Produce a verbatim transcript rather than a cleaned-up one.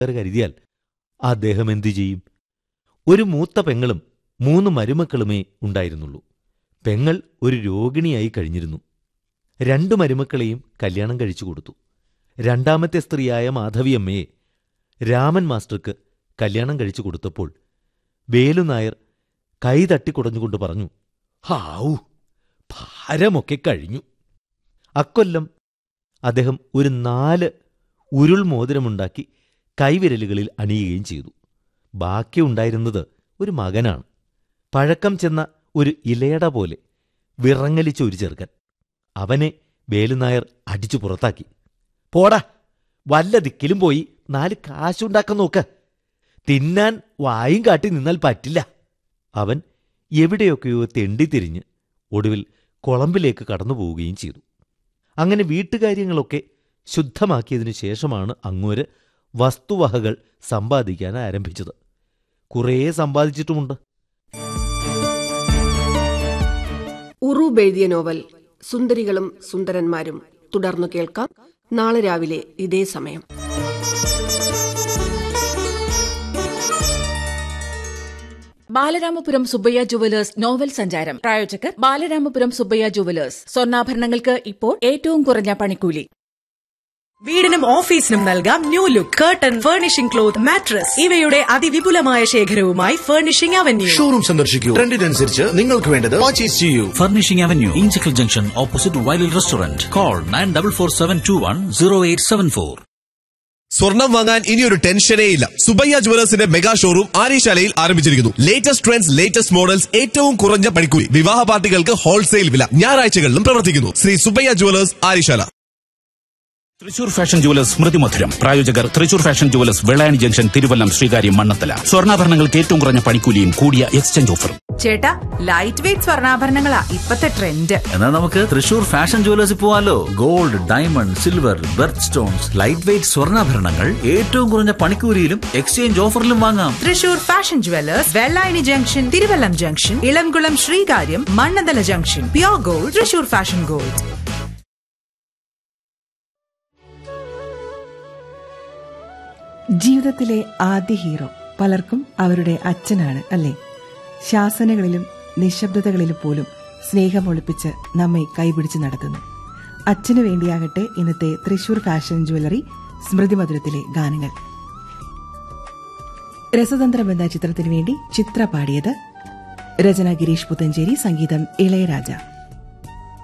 കരുതിയാൽ അദ്ദേഹം എന്തു ചെയ്യും? ഒരു മൂത്ത പെങ്ങളും മൂന്ന് മരുമക്കളുമേ ഉണ്ടായിരുന്നുള്ളൂ. പെങ്ങൾ ഒരു രോഗിണിയായി കഴിഞ്ഞിരുന്നു. രണ്ടു മരുമക്കളെയും കല്യാണം കഴിച്ചു കൊടുത്തു. രണ്ടാമത്തെ സ്ത്രീയായ മാധവിയമ്മയെ രാമൻ മാസ്റ്റർക്ക് കല്യാണം കഴിച്ചു കൊടുത്തപ്പോൾ വേലുനായർ കൈ തട്ടിക്കുടഞ്ഞുകൊണ്ട് പറഞ്ഞു, ഹാവൂ, ഭാരമൊക്കെ കഴിഞ്ഞു. അക്കൊല്ലം അദ്ദേഹം ഒരു നാല് ഉരുൾ മോതിരമുണ്ടാക്കി കൈവിരലുകളിൽ അണിയുകയും ചെയ്തു. ബാക്കിയുണ്ടായിരുന്നത് ഒരു മകനാണ്. പഴക്കം ചെന്ന ഒരു ഇലയട പോലെ വിറങ്ങലിച്ച ഒരു ചെറുക്കൻ. അവനെ വേലുനായർ അടിച്ചു പുറത്താക്കി. പോടാ, വല്ല ദിക്കിലും പോയി നാല് കാശുണ്ടാക്കാൻ നോക്ക്. തിന്നാൻ വായും കാട്ടി നിന്നാൽ പറ്റില്ല. അവൻ എവിടെയൊക്കെയോ തെണ്ടിത്തിരിഞ്ഞ് ഒടുവിൽ കൊളമ്പിലേക്ക് കടന്നുപോവുകയും ചെയ്തു. അങ്ങനെ വീട്ടുകാര്യങ്ങളൊക്കെ ശുദ്ധമാക്കിയതിനു ശേഷമാണ് അങ്ങോര് വസ്തുവകകൾ സമ്പാദിക്കാൻ ആരംഭിച്ചത്. കുറേ സമ്പാദിച്ചിട്ടുമുണ്ട്. ഉറൂബ് എഴുതിയ നോവൽ സുന്ദരികളും സുന്ദരന്മാരും തുടർന്നു കേൾക്കാം നാളെ രാവിലെ ഇതേ സമയം. ബാലരാമപുരം സുബ്ബയ്യ ജുവലേഴ്സ് നോവൽ സഞ്ചാരം പ്രായോജകർ ബാലരാമപുരം സുബ്ബയ്യ ജുവലേഴ്സ്. സ്വർണ്ണാഭരണങ്ങൾക്ക് ഇപ്പോൾ ഏറ്റവും കുറഞ്ഞ പണിക്കൂലി. വീടിനും ഓഫീസിനും നൽകാം new look. Curtain, furnishing cloth, mattress ഇവയുടെ അതിവിപുലമായ ശേഖരവുമായി ഫർണിഷിംഗ് അവന്യൂ. ഷോറൂം സന്ദർശിക്കൂ. ട്രെൻഡിനനുസരിച്ച് നിങ്ങൾക്ക് വേണ്ടത് പർച്ചേസ് ചെയ്യൂ. Furnishing avenue, Inchakkal junction, opposite വൈലിൽ restaurant. Call nine double four seven to one zero eight seven four. സ്വർണം വാങ്ങാൻ ഇനിയൊരു ടെൻഷനേ ഇല്ല. സുബ്ബയ്യ ജുവലേഴ്സിന്റെ മെഗാ ഷോറൂം ആര്യശാലയിൽ ആരംഭിച്ചിരിക്കുന്നു. ലേറ്റസ്റ്റ് ട്രെൻഡ്സ്, ലേറ്റസ്റ്റ് മോഡൽസ്, ഏറ്റവും കുറഞ്ഞ പണിക്കൂലി. വിവാഹ പാർട്ടികൾക്ക് ഹോൾസെയിൽ വില. ഞായറാഴ്ചകളിലും പ്രവർത്തിക്കുന്നു. Shri Subbaiah jewellers, Aryasala. Thrissur fashion jewellers സ്മൃതി മധുരം. പ്രായോജകർ Thrissur fashion jewellers, Vellayani junction, Thiruvallam, Sreekaryam, Mannathala. സ്വർണ്ണാഭരണങ്ങൾക്ക് ഏറ്റവും കുറഞ്ഞ പണിക്കൂലിയും കൂടിയ എക്സ്ചേഞ്ച് ഓഫറും. ചേട്ടാ, ലൈറ്റ് വെയിറ്റ് സ്വർണ്ണാഭരണങ്ങളാ ഇപ്പത്തെ ട്രെൻഡ്. എന്നാൽ നമുക്ക് തൃശൂർ ഫാഷൻ ജുവലേഴ്സിൽ പോവാലോ. Gold, diamond, silver, berth stones, light weight സ്വർണ്ണാഭരണങ്ങൾ ഏറ്റവും കുറഞ്ഞ പണിക്കൂലിയിലും എക്സ്ചേഞ്ച് ഓഫറിലും വാങ്ങാം. Thrissur fashion jewellers, Vellayani junction, Thiruvallam junction, Elamkulam, Sreekaryam, Mannanthala junction. Pure gold, Thrissur fashion gold. ജീവിതത്തിലെ ആദ്യ ഹീറോ പലർക്കും അവരുടെ അച്ഛനാണ്, അല്ലേ? ശാസനകളിലും നിശബ്ദതകളിലും പോലും സ്നേഹം ഒളിപ്പിച്ച് നമ്മെ കൈപിടിച്ച് നടത്തുന്നു. അച്ഛനു വേണ്ടിയാകട്ടെ ഇന്നത്തെ തൃശൂർ ഫാഷൻ ജ്വല്ലറി സ്മൃതി മധുരത്തിലെ ഗാനങ്ങൾ. രസതന്ത്രം എന്ന ചിത്രത്തിനു വേണ്ടി ചിത്ര പാടിയത്. രചന ഗിരീഷ് പുത്തഞ്ചേരി, സംഗീതം ഇളയരാജ.